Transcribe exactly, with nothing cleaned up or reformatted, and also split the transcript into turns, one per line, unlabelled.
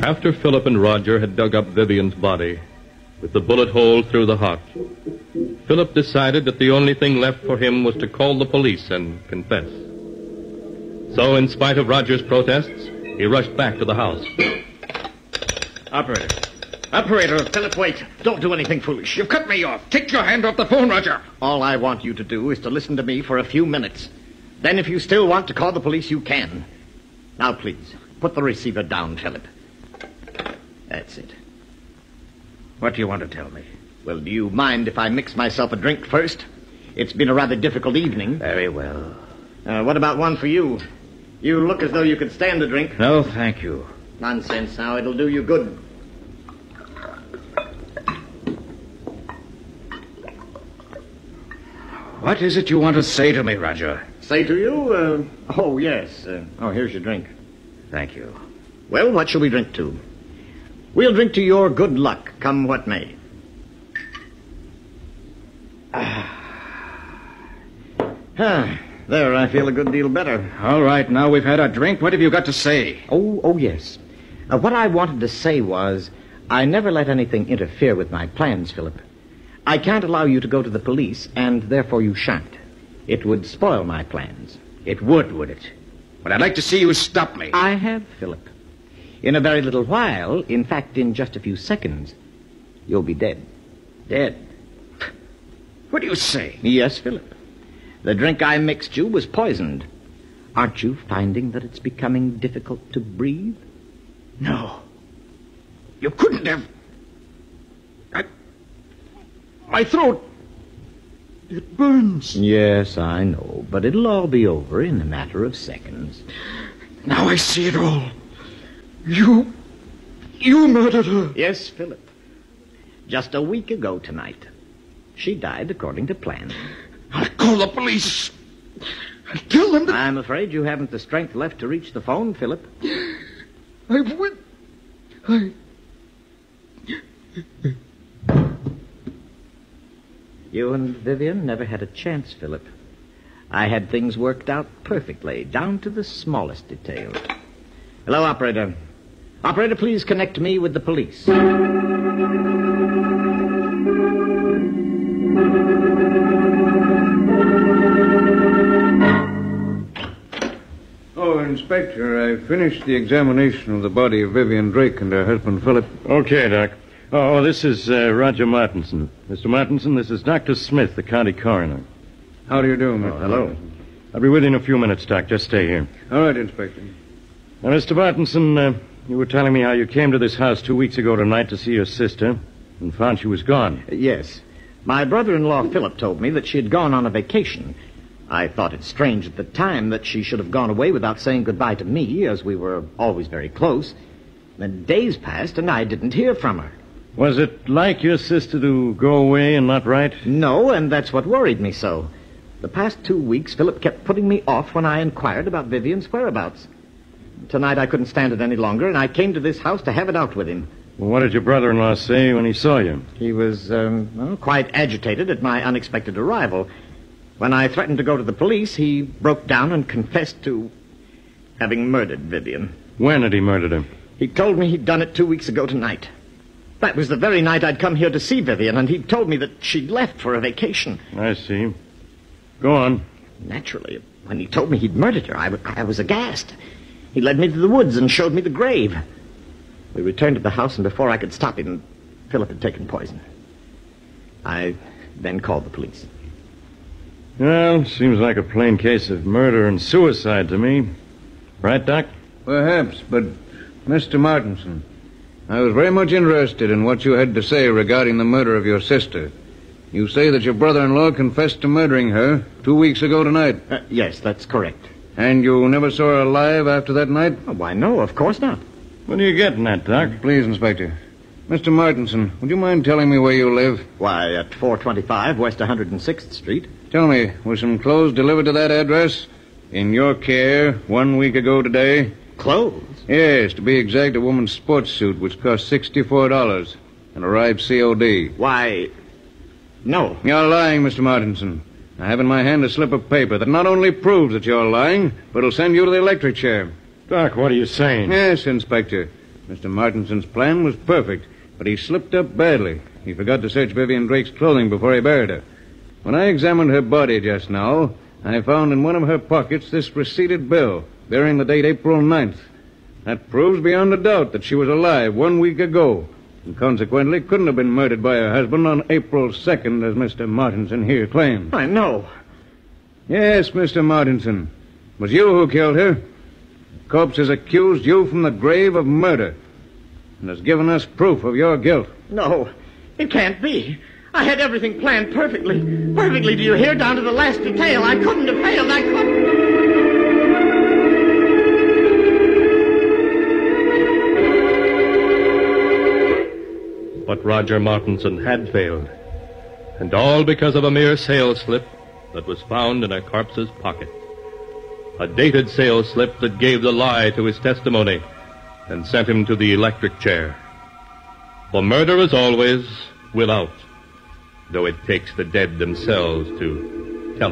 After Philip and Roger had dug up Vivian's body, with the bullet hole through the heart, Philip decided that the only thing left for him was to call the police and confess. So, in spite of Roger's protests, he rushed back to the house.
Operator. Operator, Philip, wait. Don't do anything foolish. You've cut me off. Take your hand off the phone, Roger. All I want you to do is to listen to me for a few minutes. Then if you still want to call the police, you can. Now, please, put the receiver down, Philip. That's it. What do you want to tell me? Well, do you mind if I mix myself a drink first? It's been a rather difficult evening.
Very well.
Uh, what about one for you? You look as though you could stand a drink.
No, thank you.
Nonsense now. It'll do you good.
What is it you want to say to me, Roger?
Say to you? Uh, oh, yes. Uh, oh, here's your drink.
Thank you.
Well, what shall we drink to? We'll drink to your good luck, come what may. Ah. ah, there, I feel a good deal better.
All right, now we've had our drink. What have you got to say?
Oh, oh, yes. Uh, what I wanted to say was, I never let anything interfere with my plans, Philip. I can't allow you to go to the police, and therefore you shan't. It would spoil my plans.
It would, would it? But I'd like to see you stop me.
I have, Philip. In a very little while, in fact, in just a few seconds, you'll be dead.
Dead? What do you say?
Yes, Philip. The drink I mixed you was poisoned. Aren't you finding that it's becoming difficult to breathe?
No. You couldn't have... I... My throat... It burns.
Yes, I know, but it'll all be over in a matter of seconds.
Now I see it all. You... You murdered her.
Yes, Philip. Just a week ago tonight. She died according to plan.
I'll call the police. I'll tell them that...
I'm afraid you haven't the strength left to reach the phone, Philip.
I would... I...
You and Vivian never had a chance, Philip. I had things worked out perfectly, down to the smallest detail. Hello, operator. Operator, please connect me with the police.
Oh, Inspector, I finished the examination of the body of Vivian Drake and her husband, Philip.
Okay, Doc. Oh, this is uh, Roger Martinson. Mister Martinson, this is Doctor Smith, the county coroner.
How do you do, Mister
Oh, hello. I'll be with you in a few minutes, Doc. Just stay here.
All right, Inspector.
Now, Mister Martinson, uh, you were telling me how you came to this house two weeks ago tonight to see your sister and found she was gone.
Uh, yes. My brother-in-law, Philip, told me that she had gone on a vacation. I thought it strange at the time that she should have gone away without saying goodbye to me, as we were always very close. Then days passed, and I didn't hear from her.
Was it like your sister to go away and not write?
No, and that's what worried me so. The past two weeks, Philip kept putting me off when I inquired about Vivian's whereabouts. Tonight I couldn't stand it any longer, and I came to this house to have it out with him.
Well, what did your brother-in-law say when he saw you?
He was um, well, quite agitated at my unexpected arrival. When I threatened to go to the police, he broke down and confessed to having murdered Vivian.
When had he murdered her?
He told me he'd done it two weeks ago tonight. That was the very night I'd come here to see Vivian, and he'd told me that she'd left for a vacation.
I see. Go on.
Naturally, when he told me he'd murdered her, I, w- I was aghast. He led me to the woods and showed me the grave. We returned to the house, and before I could stop him, Philip had taken poison. I then called the police.
Well, seems like a plain case of murder and suicide to me. Right, Doc?
Perhaps, but Mister Martinson, I was very much interested in what you had to say regarding the murder of your sister. You say that your brother-in-law confessed to murdering her two weeks ago tonight.
Uh, yes, that's correct.
And you never saw her alive after that night?
Oh, why, no, of course not.
What are you getting at, Doc?
Please, Inspector. Mister Martinson, would you mind telling me where you live?
Why, at four twenty-five West one hundred sixth Street.
Tell me, were some clothes delivered to that address? In your care, one week ago today?
Clothes?
Yes, to be exact, a woman's sports suit, which cost sixty-four dollars and arrived C O D.
Why, no.
You're lying, Mister Martinson. I have in my hand a slip of paper that not only proves that you're lying, but will send you to the electric chair.
Doc, what are you saying?
Yes, Inspector. Mister Martinson's plan was perfect, but he slipped up badly. He forgot to search Vivian Drake's clothing before he buried her. When I examined her body just now, I found in one of her pockets this receipted bill bearing the date April ninth. That proves beyond a doubt that she was alive one week ago, and consequently couldn't have been murdered by her husband on April second, as Mister Martinson here claims.
I know.
Yes, Mister Martinson. It was you who killed her. The corpse has accused you from the grave of murder and has given us proof of your guilt.
No, it can't be. I had everything planned perfectly. Perfectly, do you hear? Down to the last detail. I couldn't have failed. I couldn't.
But Roger Martinson had failed. And all because of a mere sales slip that was found in a corpse's pocket. A dated sales slip that gave the lie to his testimony and sent him to the electric chair. For murder, as always, will out, though it takes the dead themselves to